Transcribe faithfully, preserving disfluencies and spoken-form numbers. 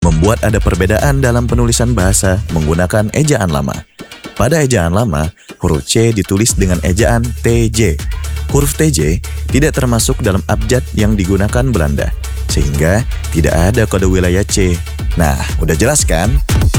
membuat ada perbedaan dalam penulisan bahasa menggunakan ejaan lama. Pada ejaan lama, huruf C ditulis dengan ejaan T J. Huruf T J tidak termasuk dalam abjad yang digunakan Belanda, sehingga tidak ada kode wilayah C. Nah, udah jelas kan?